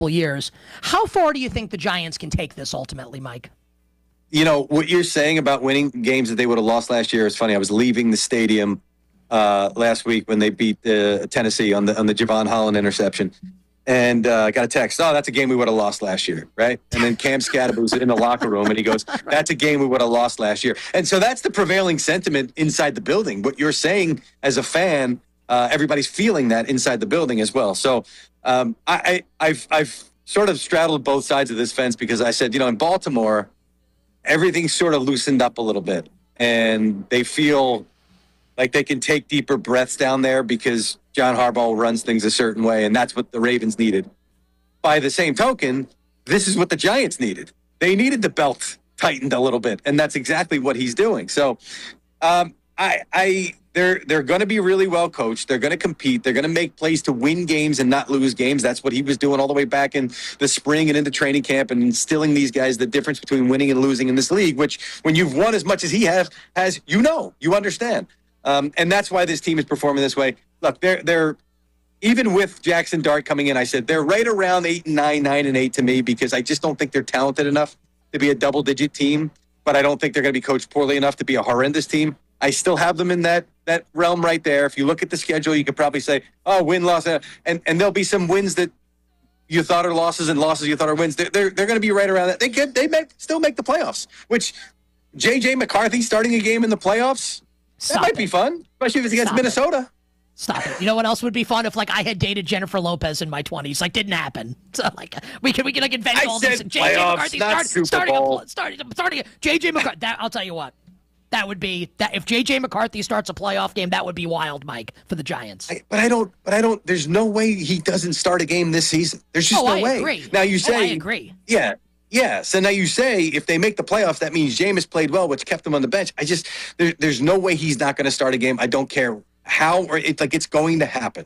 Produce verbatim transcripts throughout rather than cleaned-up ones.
years. How far do you think the Giants can take this ultimately, Mike? You know, what you're saying about winning games that they would have lost last year is funny. I was leaving the stadium uh, last week when they beat uh, Tennessee on the on the Javon Holland interception. And uh, I got a text, oh, that's a game we would have lost last year, right? And then Cam Scadaboo's in the locker room, and he goes, that's a game we would have lost last year. And so that's the prevailing sentiment inside the building. What you're saying as a fan, uh, everybody's feeling that inside the building as well. So um, I, I, I've, I've sort of straddled both sides of this fence because I said, you know, in Baltimore, everything's sort of loosened up a little bit. And they feel like they can take deeper breaths down there because John Harbaugh runs things a certain way, and that's what the Ravens needed. By the same token, this is what the Giants needed. They needed the belt tightened a little bit, and that's exactly what he's doing. So, um, I, I, they're they're going to be really well coached. They're going to compete. They're going to make plays to win games and not lose games. That's what he was doing all the way back in the spring and into training camp, and instilling these guys the difference between winning and losing in this league. Which, when you've won as much as he has, has you know, you understand. Um, and that's why this team is performing this way. Look, they're they're even with Jackson Dart coming in, I said they're right around eight and nine, nine and eight to me because I just don't think they're talented enough to be a double-digit team. But I don't think they're going to be coached poorly enough to be a horrendous team. I still have them in that that realm right there. If you look at the schedule, you could probably say, oh, win, loss, uh, and and there'll be some wins that you thought are losses and losses you thought are wins. They're they're, they're going to be right around that. They could they may still make the playoffs. Which J J McCarthy starting a game in the playoffs. Stop that might it. be fun, especially if it's against Stop Minnesota. It. Stop it. You know what else would be fun? If, like, I had dated Jennifer Lopez in my twenties. Like, didn't happen. So, like, we can, we can like, invent I all said this. J J McCarthy start, start, starting, a, starting, starting, J J McCarthy. That, I'll tell you what. That would be, that if J J McCarthy starts a playoff game, that would be wild, Mike, for the Giants. I, but I don't, but I don't, there's no way he doesn't start a game this season. There's just oh, no I way. Agree. Now, you say. Oh, I agree. Yeah. Yeah, so now you say if they make the playoffs, that means Jameis played well, which kept him on the bench. I just there, there's no way he's not going to start a game. I don't care how or it's like it's going to happen.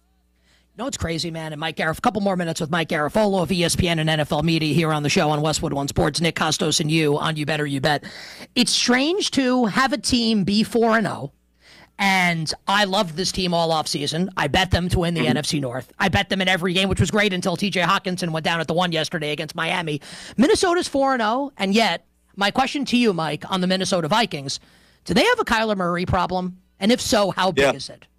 No, it's crazy, man. And Mike Garif, a couple more minutes with Mike Garafolo of E S P N and N F L Media here on the show on Westwood One Sports. Nick Costos and you on You Better You Bet. It's strange to have a team be four and zero. And I loved this team all offseason. I bet them to win the mm-hmm. N F C North. I bet them in every game, which was great until T J Hockenson went down at the one yesterday against Miami. Minnesota's four and oh, and yet, my question to you, Mike, on the Minnesota Vikings, do they have a Kyler Murray problem? And if so, how big yeah. is it?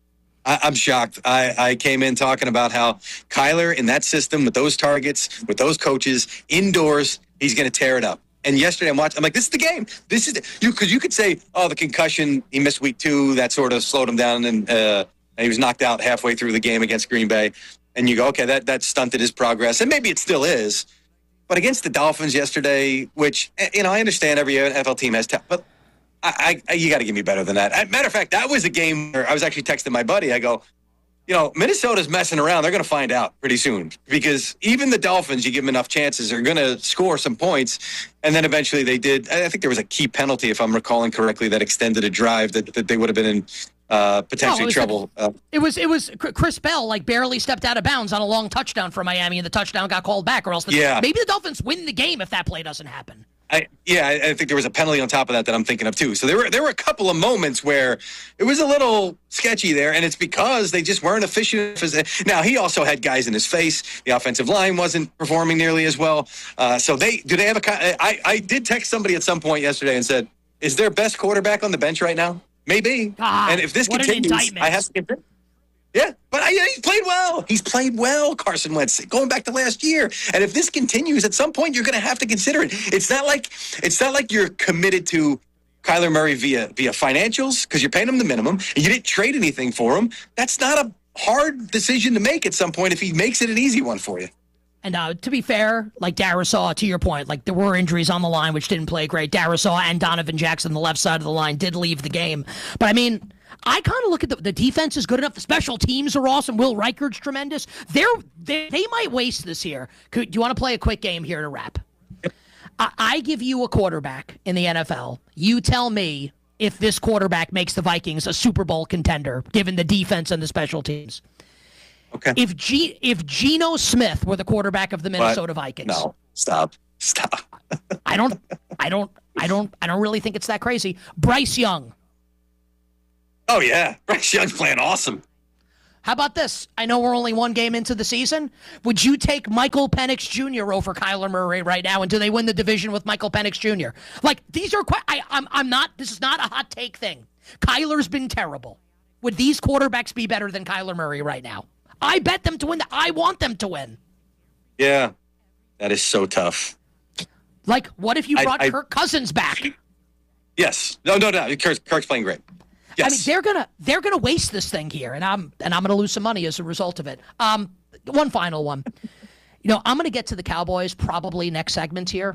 I, I'm shocked. I, I came in talking about how Kyler in that system with those targets, with those coaches, indoors, he's going to tear it up. And yesterday I'm watching, I'm like, this is the game. This is the, you because you could say, oh, the concussion, he missed week two, that sort of slowed him down, and, uh, and he was knocked out halfway through the game against Green Bay. And you go, okay, that that stunted his progress, and maybe it still is. But against the Dolphins yesterday, which you know, I understand every N F L team has, talent, but I, I you got to give me better than that. Matter of fact, that was a game where I was actually texting my buddy. I go, you know, Minnesota's messing around. They're going to find out pretty soon because even the Dolphins, you give them enough chances, are going to score some points. And then eventually they did. I think there was a key penalty, if I'm recalling correctly, that extended a drive that, that they would have been in uh, potentially no, it trouble. The, uh, it was it was Chris Bell like barely stepped out of bounds on a long touchdown for Miami, and the touchdown got called back, or else the, yeah. maybe the Dolphins win the game if that play doesn't happen. I, yeah, I, I think there was a penalty on top of that that I'm thinking of too. So there were there were a couple of moments where it was a little sketchy there, and it's because they just weren't efficient. Now he also had guys in his face. The offensive line wasn't performing nearly as well. Uh, so they do they have a? I I did text somebody at some point yesterday and said, "Is their best quarterback on the bench right now? Maybe." God, and if this what continues, an indictment. I have to get. Yeah, but I, he's played well. He's played well, Carson Wentz, going back to last year. And if this continues, at some point, you're going to have to consider it. It's not like it's not like you're committed to Kyler Murray via via financials because you're paying him the minimum and you didn't trade anything for him. That's not a hard decision to make at some point if he makes it an easy one for you. And uh, to be fair, like Darisaw, to your point, like there were injuries on the line which didn't play great. Darisaw and Donovan Jackson, the left side of the line, did leave the game. But I mean, I kind of look at the, the defense is good enough. The special teams are awesome. Will Reichard's tremendous. They're, they they might waste this here. Could, do you want to play a quick game here to wrap? I, I give you a quarterback in the N F L. You tell me if this quarterback makes the Vikings a Super Bowl contender, given the defense and the special teams. Okay. If G, if Geno Smith were the quarterback of the Minnesota what? Vikings. No, stop. Stop. I don't I don't I don't I don't really think it's that crazy. Bryce Young. Oh yeah. Bryce Young's playing awesome. How about this? I know we're only one game into the season. Would you take Michael Penix Junior over Kyler Murray right now? And do they win the division with Michael Penix Junior? Like, these are quite, I, I'm, I'm not, this is not a hot take thing. Kyler's been terrible. Would these quarterbacks be better than Kyler Murray right now? I bet them to win. I want them to win. Yeah, that is so tough. Like, what if you brought I, I, Kirk Cousins back? Yes. No, no, no. Kirk's, Kirk's playing great. Yes. I mean, they're gonna they're gonna waste this thing here, and I'm and I'm gonna lose some money as a result of it. Um, one final one. You know, I'm gonna get to the Cowboys probably next segment here.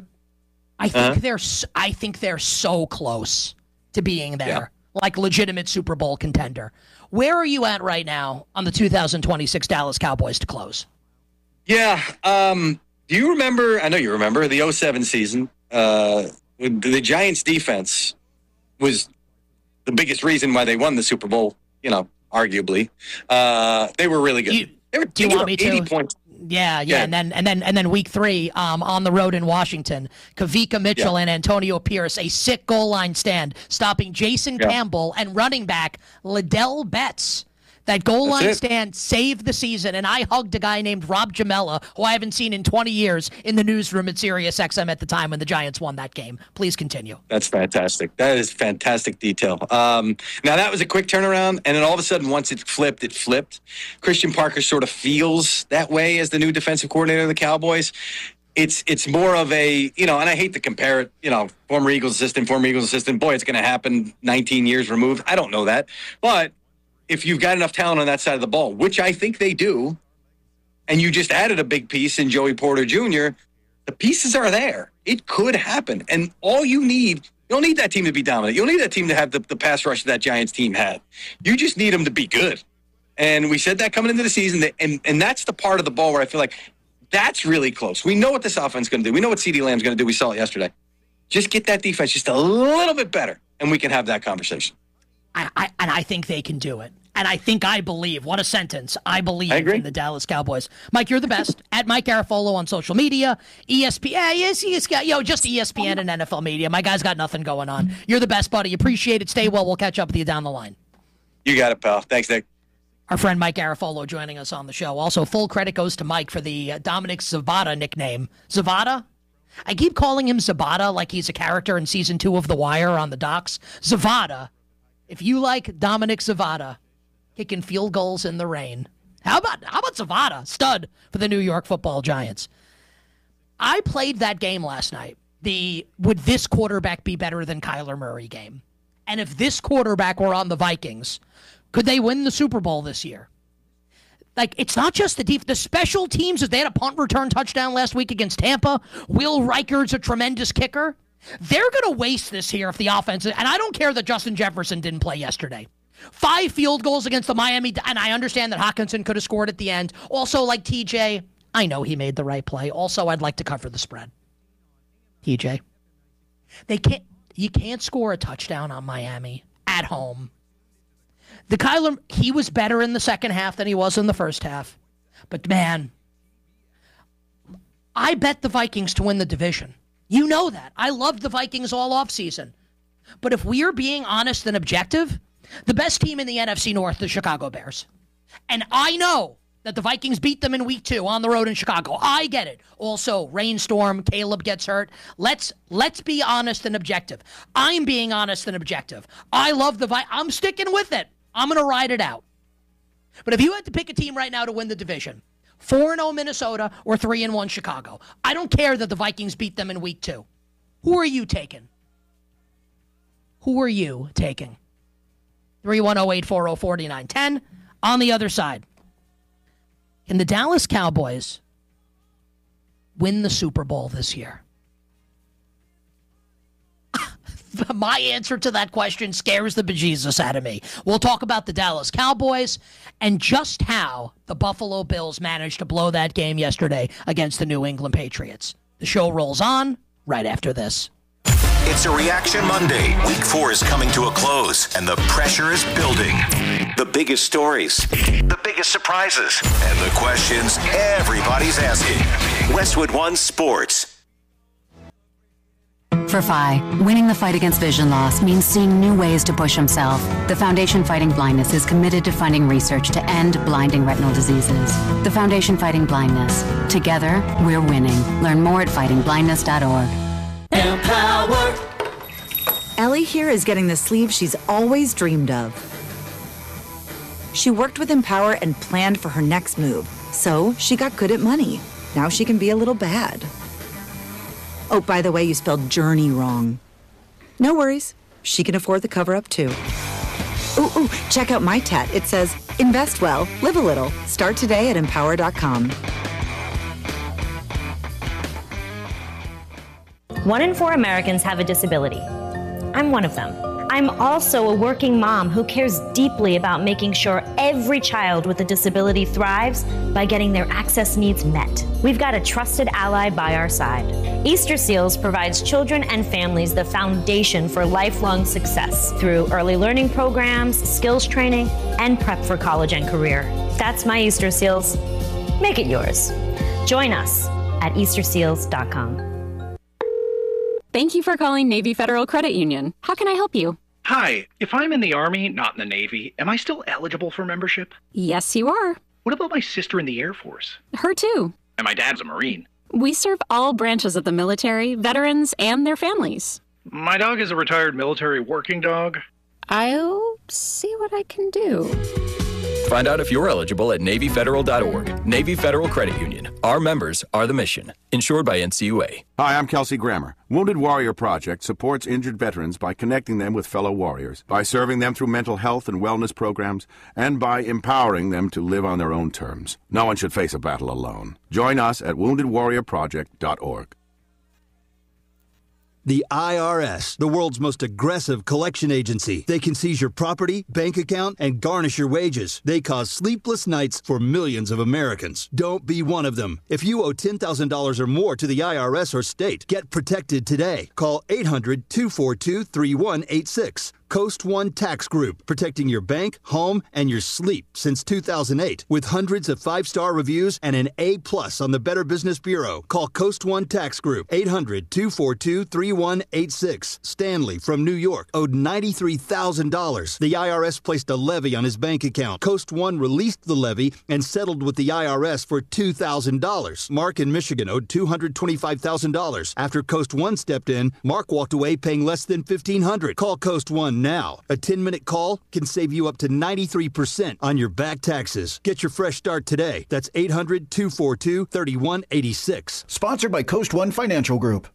I think uh-huh. they're I think they're so close to being there, yeah. like legitimate Super Bowl contender. Where are you at right now on the two thousand twenty-six Dallas Cowboys to close? Yeah. Um, do you remember? I know you remember the oh seven season. Uh, the Giants defense was the biggest reason why they won the Super Bowl, you know, arguably. Uh, they were really good. You, they were, do you they want were me eighty to? Points. Yeah, yeah, yeah, and then and then and then week three, um, on the road in Washington, Kavika Mitchell yeah. and Antonio Pierce, a sick goal line stand, stopping Jason yeah. Campbell and running back Liddell Betts. That goal That's line it. stand saved the season, and I hugged a guy named Rob Jamella, who I haven't seen in twenty years, in the newsroom at Sirius X M at the time when the Giants won that game. Please continue. That's fantastic. That is fantastic detail. Um, now, that was a quick turnaround, and then all of a sudden, once it flipped, it flipped. Christian Parker sort of feels that way as the new defensive coordinator of the Cowboys. It's it's more of a, you know, and I hate to compare it, you know, former Eagles assistant, former Eagles assistant. Boy, it's going to happen nineteen years removed. I don't know that. But if you've got enough talent on that side of the ball, which I think they do, and you just added a big piece in Joey Porter Junior, the pieces are there. It could happen. And all you need, you don't need that team to be dominant. You don't need that team to have the, the pass rush that Giants team had. You just need them to be good. And we said that coming into the season, that, and, and that's the part of the ball where I feel like that's really close. We know what this offense is going to do. We know what CeeDee Lamb's going to do. We saw it yesterday. Just get that defense just a little bit better, and we can have that conversation. I, I, and I think they can do it. And I think I believe. What a sentence. I believe I agree. in the Dallas Cowboys. Mike, you're the best. At Mike Garafolo on social media. E S P N. Yes, E S P N. Yo, just E S P N and N F L media. My guy's got nothing going on. You're the best, buddy. Appreciate it. Stay well. We'll catch up with you down the line. You got it, pal. Thanks, Nick. Our friend Mike Garafolo joining us on the show. Also, full credit goes to Mike for the uh, Dominic Zavada nickname. Zavada? I keep calling him Zabata like he's a character in season two of The Wire on the docks. Zavada. If you like Dominic Zavada kicking field goals in the rain, how about how about Zavada, stud for the New York Football Giants? I played that game last night. The would this quarterback be better than Kyler Murray game? And if this quarterback were on the Vikings, could they win the Super Bowl this year? Like, it's not just the deep, the special teams. They had a punt return touchdown last week against Tampa. Will Reichard's a tremendous kicker. They're going to waste this here if the offense, and I don't care that Justin Jefferson didn't play yesterday. Five field goals against the Miami, and I understand that Hockenson could have scored at the end. Also, like T J, I know he made the right play. Also, I'd like to cover the spread. T J, they can't. You can't score a touchdown on Miami at home. The Kyler, he was better in the second half than he was in the first half. But man, I bet the Vikings to win the division. You know that. I loved the Vikings all offseason. But if we are being honest and objective, the best team in the N F C North, the Chicago Bears. And I know that the Vikings beat them in week two on the road in Chicago. I get it. Also, rainstorm, Caleb gets hurt. Let's let's be honest and objective. I'm being honest and objective. I love the Vikings. I'm sticking with it. I'm going to ride it out. But if you had to pick a team right now to win the division, four and oh Minnesota or three and one Chicago, I don't care that the Vikings beat them in week two. Who are you taking? Who are you taking? three one zero, eight four zero, four nine one zero. On the other side, can the Dallas Cowboys win the Super Bowl this year? My answer to that question scares the bejesus out of me. We'll talk about the Dallas Cowboys and just how the Buffalo Bills managed to blow that game yesterday against the New England Patriots. The show rolls on right after this. It's a Reaction Monday. Week four is coming to a close, and the pressure is building. The biggest stories, the biggest surprises, and the questions everybody's asking. Westwood One Sports. For Phi, winning the fight against vision loss means seeing new ways to push himself. The Foundation Fighting Blindness is committed to funding research to end blinding retinal diseases. The Foundation Fighting Blindness. Together, we're winning. Learn more at fighting blindness dot org. Empower. Ellie here is getting the sleeve she's always dreamed of. She worked with Empower and planned for her next move, so she got good at money. Now she can be a little bad. Oh, by the way, you spelled journey wrong. No worries. She can afford the cover-up, too. Ooh, ooh, check out my tat. It says, invest well, live a little. Start today at empower dot com. One in four Americans have a disability. I'm one of them. I'm also a working mom who cares deeply about making sure every child with a disability thrives by getting their access needs met. We've got a trusted ally by our side. Easter Seals provides children and families the foundation for lifelong success through early learning programs, skills training, and prep for college and career. That's my Easter Seals. Make it yours. Join us at easter seals dot com. Thank you for calling Navy Federal Credit Union. How can I help you? Hi, if I'm in the Army, not in the Navy, am I still eligible for membership? Yes, you are. What about my sister in the Air Force? Her too. And my dad's a Marine. We serve all branches of the military, veterans, and their families. My dog is a retired military working dog. I'll see what I can do. Find out if you're eligible at navy federal dot org. Navy Federal Credit Union. Our members are the mission. Insured by N C U A. Hi, I'm Kelsey Grammer. Wounded Warrior Project supports injured veterans by connecting them with fellow warriors, by serving them through mental health and wellness programs, and by empowering them to live on their own terms. No one should face a battle alone. Join us at wounded warrior project dot org. The I R S, the world's most aggressive collection agency. They can seize your property, bank account, and garnish your wages. They cause sleepless nights for millions of Americans. Don't be one of them. If you owe ten thousand dollars or more to the I R S or state, get protected today. Call eight hundred, two four two, three one eight six. Coast One Tax Group, protecting your bank, home, and your sleep since two thousand eight. With hundreds of five-star reviews and an A plus on the Better Business Bureau. Call Coast One Tax Group, eight hundred, two four two, three one eight six. Stanley from New York owed ninety-three thousand dollars. The I R S placed a levy on his bank account. Coast One released the levy and settled with the I R S for two thousand dollars. Mark in Michigan owed two hundred twenty-five thousand dollars. After Coast One stepped in, Mark walked away paying less than fifteen hundred dollars. Call Coast One now. A ten-minute call can save you up to ninety-three percent on your back taxes. Get your fresh start today. That's eight hundred, two four two, three one eight six. Sponsored by Coast One Financial Group.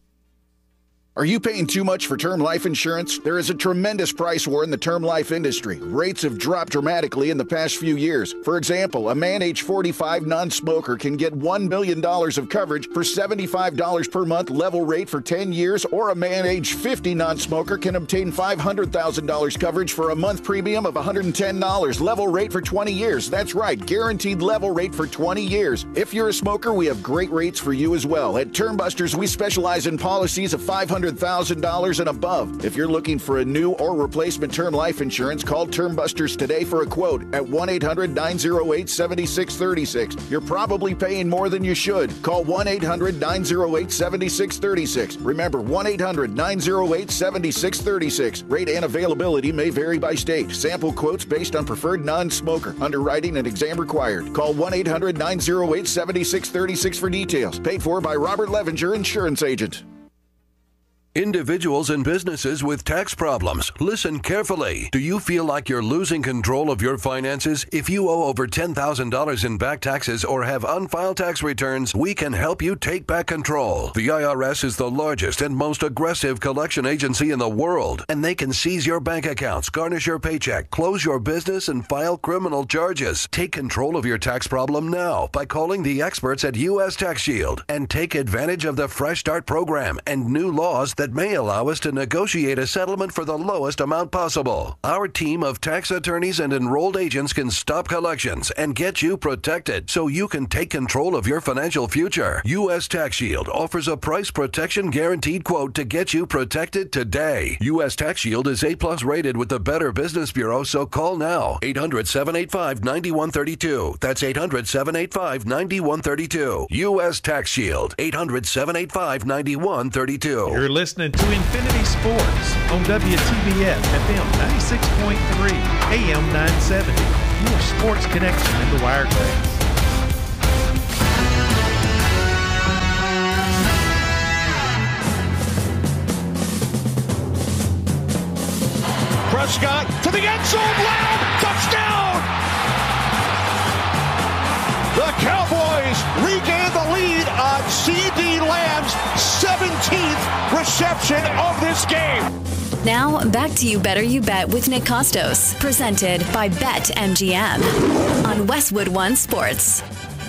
Are you paying too much for term life insurance? There is a tremendous price war in the term life industry. Rates have dropped dramatically in the past few years. For example, a man age forty-five non-smoker can get one million dollars of coverage for seventy-five dollars per month level rate for ten years, or a man age fifty non-smoker can obtain five hundred thousand dollars coverage for a month premium of one hundred ten dollars level rate for twenty years. That's right, guaranteed level rate for twenty years. If you're a smoker, we have great rates for you as well. At Term Busters, we specialize in policies of five hundred thousand dollars and above. If you're looking for a new or replacement term life insurance, call Term Busters today for a quote at one eight hundred, nine oh eight, seven six three six. You're probably paying more than you should. Call one eight hundred, nine oh eight, seven six three six. Remember, one eight hundred, nine oh eight, seven six three six. Rate and availability may vary by state. Sample quotes based on preferred non-smoker. Underwriting and exam required. Call one eight hundred, nine oh eight, seven six three six for details. Paid for by Robert Levenger, Insurance Agent. Individuals and businesses with tax problems, listen carefully. Do you feel like you're losing control of your finances? If you owe over ten thousand dollars in back taxes or have unfiled tax returns, we can help you take back control. The I R S is the largest and most aggressive collection agency in the world, and they can seize your bank accounts, garnish your paycheck, close your business, and file criminal charges. Take control of your tax problem now by calling the experts at U S Tax Shield and take advantage of the Fresh Start program and new laws that may allow us to negotiate a settlement for the lowest amount possible. Our team of tax attorneys and enrolled agents can stop collections and get you protected so you can take control of your financial future. U S Tax Shield offers a price protection guaranteed quote to get you protected today. U S Tax Shield is A plus rated with the Better Business Bureau, so call now. eight hundred, seven eight five, nine one three two. That's eight hundred, seven eight five, nine one three two. U S Tax Shield. eight hundred, seven eight five, nine one three two. You're listening listening to Infinity Sports on W T B S F M ninety-six point three, A M nine seventy. Your sports connection in the Wiregrass. Prescott to the end zone, Lamb, touchdown! The Cowboys regain the lead on C D Lamb's seventeenth reception of this game. Now, back to You Better You Bet with Nick Costos, presented by BetMGM on Westwood One Sports.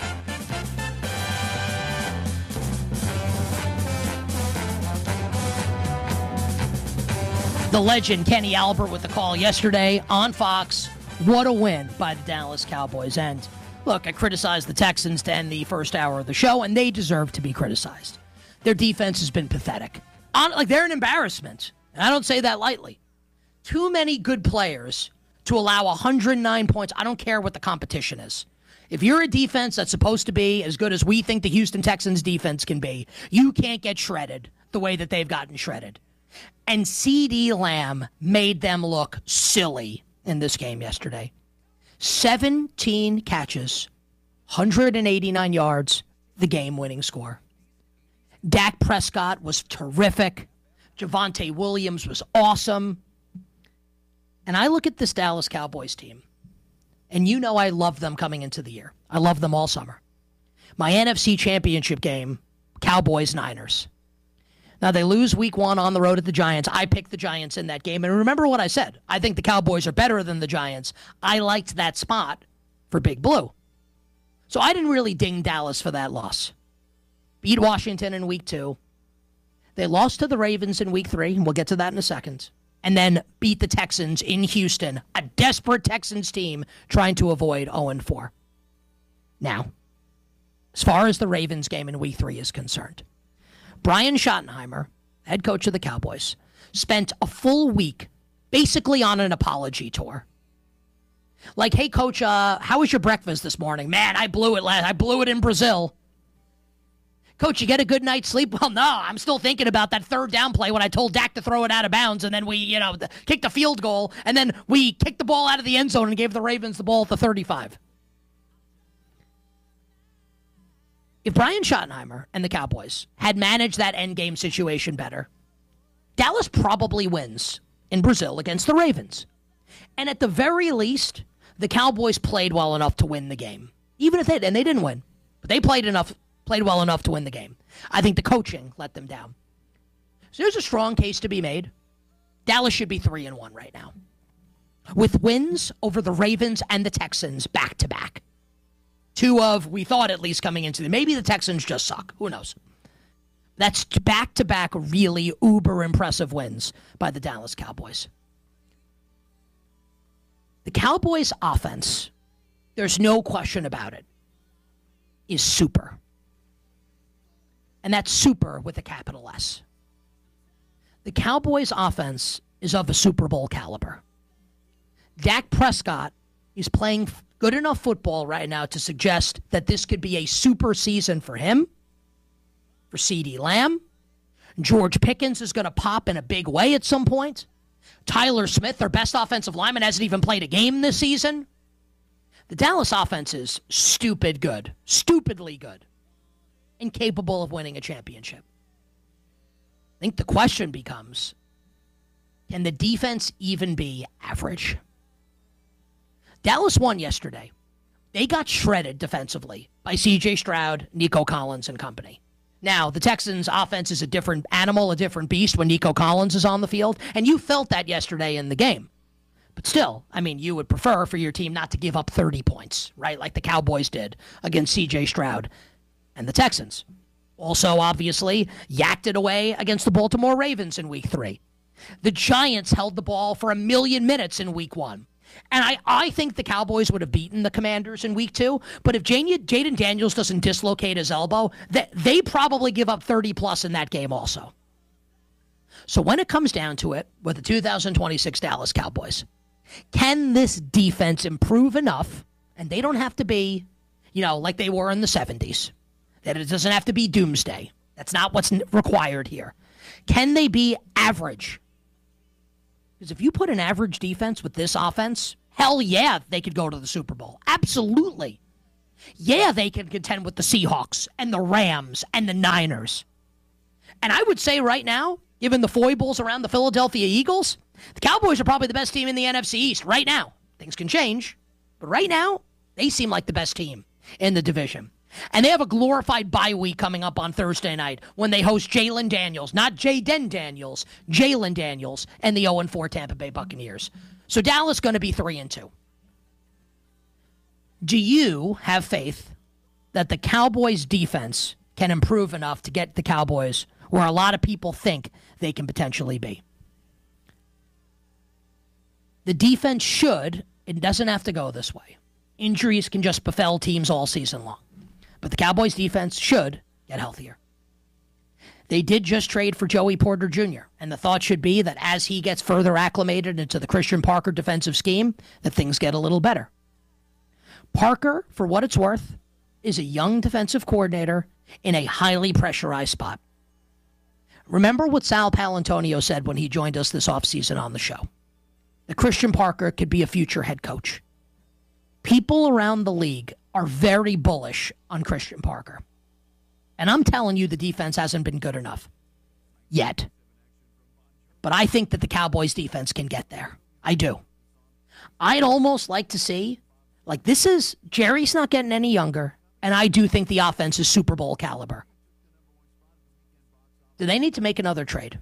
The legend Kenny Albert with the call yesterday on Fox. What a win by the Dallas Cowboys. And look, I criticized the Texans to end the first hour of the show, and they deserve to be criticized. Their defense has been pathetic. On, like, they're an embarrassment. And I don't say that lightly. Too many good players to allow one hundred nine points. I don't care what the competition is. If you're a defense that's supposed to be as good as we think the Houston Texans defense can be, you can't get shredded the way that they've gotten shredded. And C D Lamb made them look silly in this game yesterday. seventeen catches, one hundred eighty-nine yards, the game-winning score. Dak Prescott was terrific. Javonte Williams was awesome. And I look at this Dallas Cowboys team, and you know I love them coming into the year. I love them all summer. My N F C Championship game, Cowboys-Niners. Now, they lose week one on the road at the Giants. I picked the Giants in that game. And remember what I said. I think the Cowboys are better than the Giants. I liked that spot for Big Blue. So I didn't really ding Dallas for that loss. Beat Washington in week two. They lost to the Ravens in week three, and we'll get to that in a second. And then beat the Texans in Houston, a desperate Texans team trying to avoid oh and four. Now, as far as the Ravens game in week three is concerned, Brian Schottenheimer, head coach of the Cowboys, spent a full week basically on an apology tour. Like, hey, coach, uh, how was your breakfast this morning? Man, I blew it last. I blew it in Brazil. Coach, you get a good night's sleep? Well, no, I'm still thinking about that third down play when I told Dak to throw it out of bounds, and then we, you know, kicked a field goal, and then we kicked the ball out of the end zone and gave the Ravens the ball at the thirty-five. If Brian Schottenheimer and the Cowboys had managed that endgame situation better, Dallas probably wins in Brazil against the Ravens. And at the very least, the Cowboys played well enough to win the game. Even if they and they didn't win, but they played enough, played well enough to win the game. I think the coaching let them down. So there's a strong case to be made. Dallas should be three and one right now, with wins over the Ravens and the Texans back to back. Two of, we thought at least coming into the, maybe the Texans just suck. Who knows? That's back-to-back really uber impressive wins by the Dallas Cowboys. The Cowboys offense, there's no question about it, is super. And that's super with a capital S. The Cowboys offense is of a Super Bowl caliber. Dak Prescott is playing good enough football right now to suggest that this could be a super season for him, for C D Lamb. George Pickens is going to pop in a big way at some point. Tyler Smith, their best offensive lineman, hasn't even played a game this season. The Dallas offense is stupid good, stupidly good, and capable of winning a championship. I think the question becomes, can the defense even be average? Dallas won yesterday. They got shredded defensively by C J Stroud, Nico Collins, and company. Now, the Texans' offense is a different animal, a different beast when Nico Collins is on the field, and you felt that yesterday in the game. But still, I mean, you would prefer for your team not to give up thirty points, right, like the Cowboys did against C J Stroud and the Texans. Also, obviously, yacked it away against the Baltimore Ravens in week three. The Giants held the ball for a million minutes in week one. And I, I think the Cowboys would have beaten the Commanders in week two, but if Jaden Daniels doesn't dislocate his elbow, they, they probably give up thirty plus in that game also. So when it comes down to it, with the two thousand twenty-six Dallas Cowboys, can this defense improve enough, and they don't have to be, you know, like they were in the seventies, that it doesn't have to be doomsday. That's not what's required here. Can they be average? Because if you put an average defense with this offense, hell yeah, they could go to the Super Bowl. Absolutely. Yeah, they can contend with the Seahawks and the Rams and the Niners. And I would say right now, given the foibles around the Philadelphia Eagles, the Cowboys are probably the best team in the N F C East right now. Things can change, but right now, they seem like the best team in the division. And they have a glorified bye week coming up on Thursday night when they host Jalen Daniels, not Jaden Daniels, Jalen Daniels, and the oh and four Tampa Bay Buccaneers. So Dallas going to be three and two. Do you have faith that the Cowboys' defense can improve enough to get the Cowboys where a lot of people think they can potentially be? The defense should, it doesn't have to go this way. Injuries can just befell teams all season long. But the Cowboys' defense should get healthier. They did just trade for Joey Porter Junior, and the thought should be that as he gets further acclimated into the Christian Parker defensive scheme, that things get a little better. Parker, for what it's worth, is a young defensive coordinator in a highly pressurized spot. Remember what Sal Paolantonio said when he joined us this offseason on the show. That Christian Parker could be a future head coach. People around the league are very bullish on Christian Parker. And I'm telling you, the defense hasn't been good enough yet. But I think that the Cowboys defense can get there. I do. I'd almost like to see, like this is, Jerry's not getting any younger, and I do think the offense is Super Bowl caliber. Do they need to make another trade?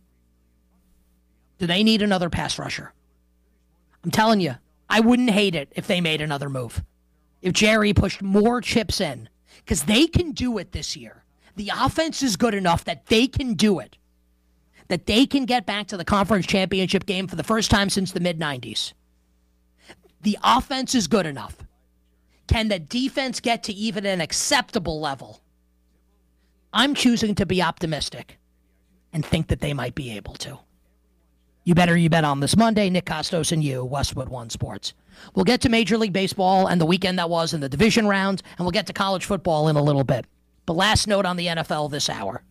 Do they need another pass rusher? I'm telling you, I wouldn't hate it if they made another move. If Jerry pushed more chips in, because they can do it this year. The offense is good enough that they can do it. That they can get back to the conference championship game for the first time since the mid nineties. The offense is good enough. Can the defense get to even an acceptable level? I'm choosing to be optimistic and think that they might be able to. You better you bet on this Monday. Nick Costos and you, Westwood One Sports. We'll get to Major League Baseball and the weekend that was in the division round, and we'll get to college football in a little bit. But last note on the N F L this hour.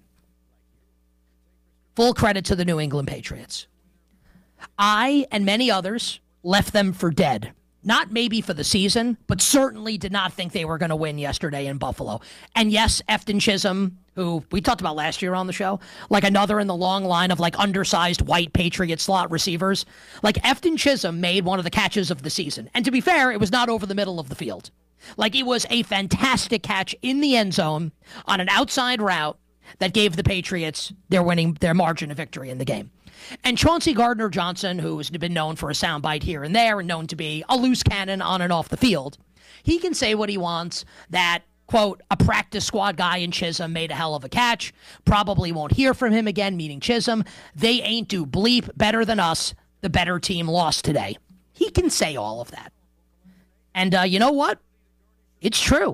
Full credit to the New England Patriots. I and many others left them for dead. Not maybe for the season, but certainly did not think they were going to win yesterday in Buffalo. And yes, Efton Chisholm, who we talked about last year on the show, like another in the long line of like undersized white Patriot slot receivers. Like Efton Chisholm made one of the catches of the season. And to be fair, it was not over the middle of the field. Like it was a fantastic catch in the end zone on an outside route that gave the Patriots their winning, their margin of victory in the game. And Chauncey Gardner-Johnson, who has been known for a soundbite here and there and known to be a loose cannon on and off the field, he can say what he wants, that, quote, a practice squad guy in Chisholm made a hell of a catch, probably won't hear from him again, meaning Chisholm. They ain't do bleep better than us. The better team lost today. He can say all of that. And uh, you know what? It's true.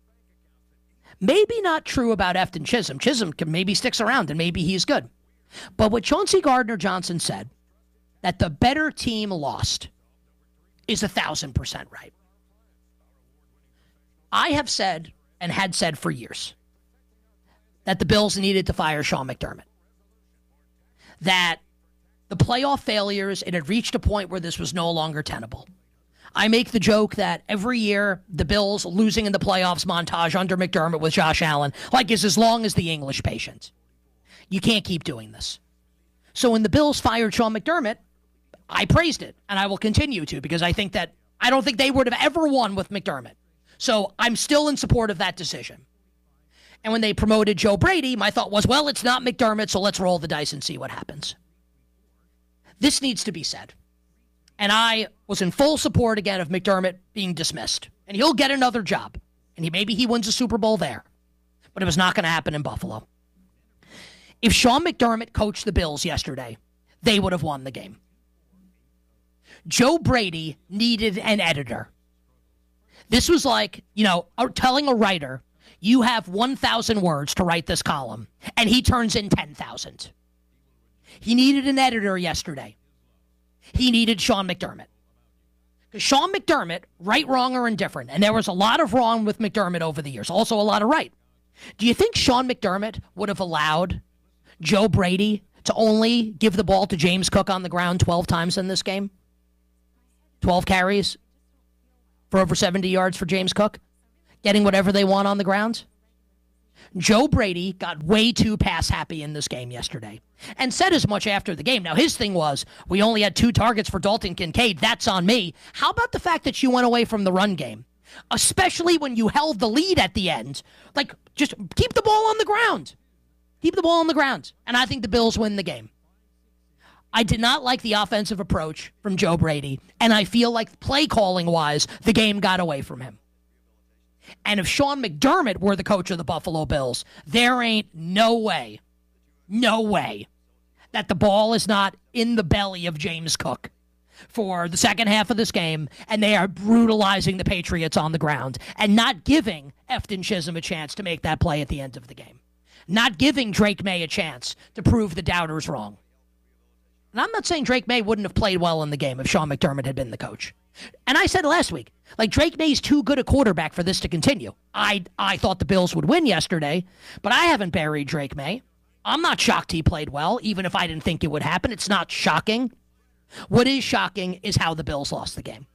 Maybe not true about Efton Chisholm. Chisholm can maybe sticks around and maybe he's good. But what Chauncey Gardner-Johnson said, that the better team lost, is a thousand percent right. I have said, and had said for years, that the Bills needed to fire Sean McDermott. That the playoff failures, it had reached a point where this was no longer tenable. I make the joke that every year the Bills losing in the playoffs montage under McDermott with Josh Allen, like is as long as the English patient. You can't keep doing this. So when the Bills fired Sean McDermott, I praised it, and I will continue to, because I think that I don't think they would have ever won with McDermott. So I'm still in support of that decision. And when they promoted Joe Brady, my thought was, well, it's not McDermott, so let's roll the dice and see what happens. This needs to be said. And I was in full support again of McDermott being dismissed. And he'll get another job. And he maybe he wins a Super Bowl there. But it was not going to happen in Buffalo. If Sean McDermott coached the Bills yesterday, they would have won the game. Joe Brady needed an editor. This was like, you know, telling a writer, you have one thousand words to write this column, and he turns in ten thousand. He needed an editor yesterday. He needed Sean McDermott. Because Sean McDermott, right, wrong, or indifferent, and there was a lot of wrong with McDermott over the years, also a lot of right. Do you think Sean McDermott would have allowed Joe Brady to only give the ball to James Cook on the ground twelve times in this game? twelve carries for over seventy yards for James Cook, getting whatever they want on the ground? Joe Brady got way too pass happy in this game yesterday and said as much after the game. Now, his thing was, we only had two targets for Dalton Kincaid. That's on me. How about the fact that you went away from the run game, especially when you held the lead at the end? Like, just keep the ball on the ground. Keep the ball on the ground. And I think the Bills win the game. I did not like the offensive approach from Joe Brady, and I feel like play calling wise, the game got away from him. And if Sean McDermott were the coach of the Buffalo Bills, there ain't no way, no way that the ball is not in the belly of James Cook for the second half of this game, and they are brutalizing the Patriots on the ground and not giving Efton Chisholm a chance to make that play at the end of the game. Not giving Drake May a chance to prove the doubters wrong. And I'm not saying Drake May wouldn't have played well in the game if Sean McDermott had been the coach. And I said last week, like, Drake May's too good a quarterback for this to continue. I I thought the Bills would win yesterday, but I haven't buried Drake May. I'm not shocked he played well, even if I didn't think it would happen. It's not shocking. What is shocking is how the Bills lost the game.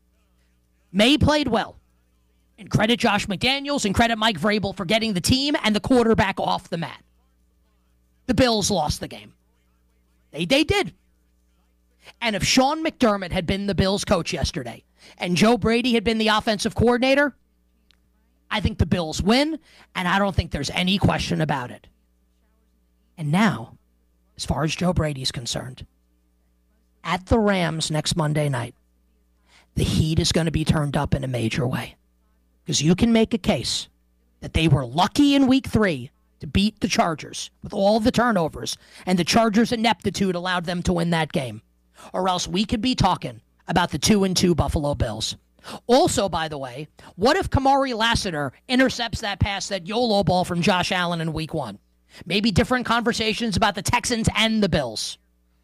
May played well. And credit Josh McDaniels and credit Mike Vrabel for getting the team and the quarterback off the mat. The Bills lost the game. They, they did. And if Sean McDermott had been the Bills coach yesterday and Joe Brady had been the offensive coordinator, I think the Bills win, and I don't think there's any question about it. And now, as far as Joe Brady's concerned, at the Rams next Monday night, the heat is going to be turned up in a major way. Because you can make a case that they were lucky in week three to beat the Chargers with all the turnovers, and the Chargers' ineptitude allowed them to win that game. Or else we could be talking about the two and two Buffalo Bills. Also, by the way, what if Kamari Lassiter intercepts that pass, that YOLO ball from Josh Allen in week one? Maybe different conversations about the Texans and the Bills.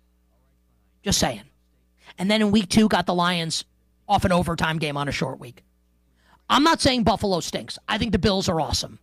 Just saying. And then in week two, got the Lions off an overtime game on a short week. I'm not saying Buffalo stinks. I think the Bills are awesome.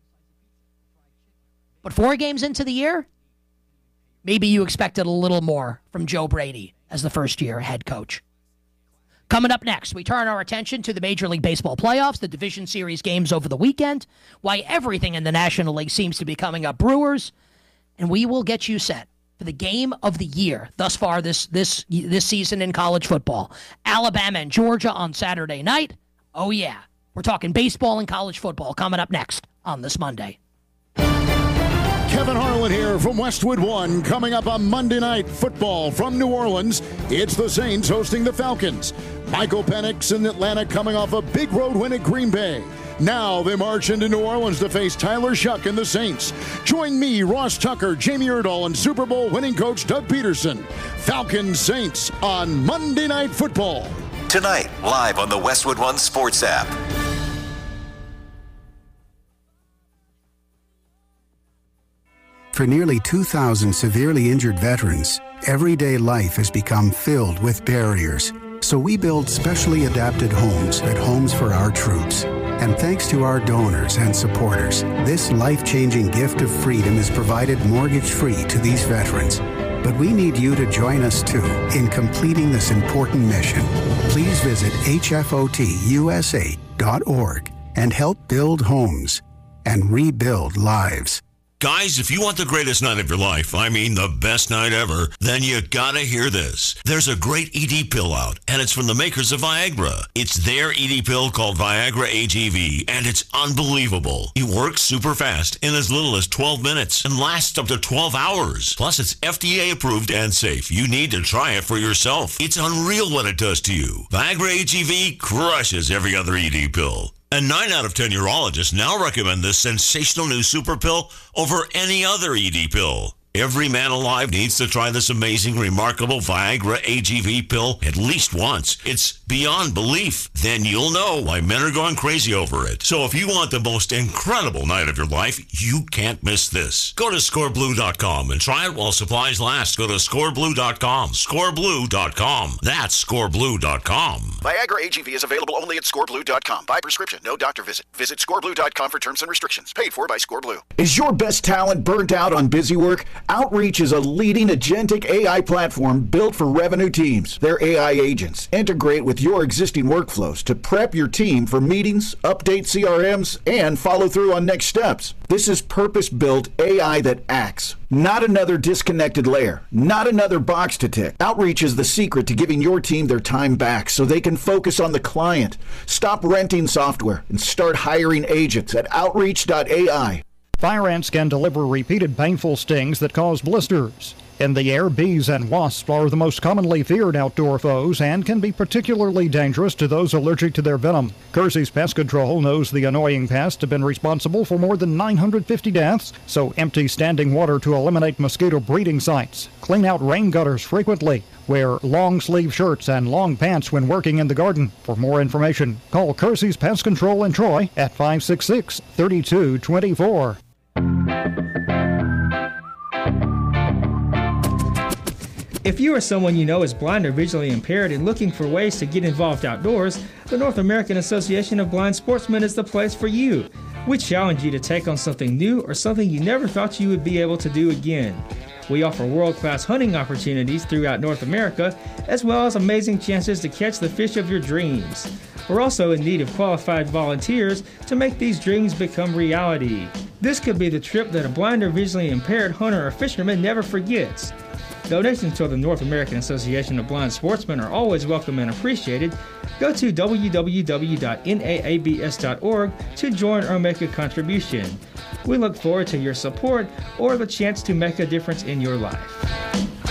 But four games into the year, maybe you expected a little more from Joe Brady as the first-year head coach. Coming up next, we turn our attention to the Major League Baseball playoffs, the Division Series games over the weekend, why everything in the National League seems to be coming up Brewers, and we will get you set for the game of the year thus far this this this season in college football. Alabama and Georgia on Saturday night. Oh, yeah. We're talking baseball and college football coming up next on this Monday. Kevin Harlan here from Westwood One. Coming up on Monday Night Football from New Orleans, it's the Saints hosting the Falcons. Michael Penix in Atlanta coming off a big road win at Green Bay. Now they march into New Orleans to face Tyler Shuck and the Saints. Join me, Ross Tucker, Jamie Erdahl, and Super Bowl winning coach Doug Peterson. Falcons Saints on Monday Night Football. Tonight, live on the Westwood One Sports app. For nearly two thousand severely injured veterans, everyday life has become filled with barriers. So we build specially adapted homes at Homes for Our Troops. And thanks to our donors and supporters, this life-changing gift of freedom is provided mortgage-free to these veterans. But we need you to join us, too, in completing this important mission. Please visit H F O T U S A dot org and help build homes and rebuild lives. Guys, if you want the greatest night of your life, I mean the best night ever, then you gotta hear this. There's a great E D pill out, and it's from the makers of Viagra. It's their E D pill called Viagra A G V, and it's unbelievable. It works super fast in as little as twelve minutes and lasts up to twelve hours. Plus, it's F D A approved and safe. You need to try it for yourself. It's unreal what it does to you. Viagra A G V crushes every other E D pill. And nine out of ten urologists now recommend this sensational new super pill over any other E D pill. Every man alive needs to try this amazing, remarkable Viagra A G V pill at least once. It's beyond belief. Then you'll know why men are going crazy over it. So if you want the most incredible night of your life, you can't miss this. Go to score blue dot com and try it while supplies last. Go to score blue dot com. score blue dot com. That's score blue dot com. Viagra A G V is available only at score blue dot com. By prescription, no doctor visit. Visit score blue dot com for terms and restrictions. Paid for by ScoreBlue. Is your best talent burnt out on busy work? Outreach is a leading agentic A I platform built for revenue teams. Their A I agents integrate with your existing workflows to prep your team for meetings, update C R Ms, and follow through on next steps. This is purpose-built A I that acts. Not another disconnected layer. Not another box to tick. Outreach is the secret to giving your team their time back so they can focus on the client. Stop renting software and start hiring agents at outreach dot A I. Fire ants can deliver repeated painful stings that cause blisters. In the air, bees and wasps are the most commonly feared outdoor foes and can be particularly dangerous to those allergic to their venom. Kersey's Pest Control knows the annoying pests have been responsible for more than nine hundred fifty deaths, so empty standing water to eliminate mosquito breeding sites. Clean out rain gutters frequently. Wear long-sleeve shirts and long pants when working in the garden. For more information, call Kersey's Pest Control in Troy at five six six, three two two four. If you or someone you know is blind or visually impaired and looking for ways to get involved outdoors, the North American Association of Blind Sportsmen is the place for you. We challenge you to take on something new or something you never thought you would be able to do again. We offer world-class hunting opportunities throughout North America, as well as amazing chances to catch the fish of your dreams. We're also in need of qualified volunteers to make these dreams become reality. This could be the trip that a blind or visually impaired hunter or fisherman never forgets. Donations to the North American Association of Blind Sportsmen are always welcome and appreciated. Go to w w w dot n a a b s dot org to join or make a contribution. We look forward to your support or the chance to make a difference in your life.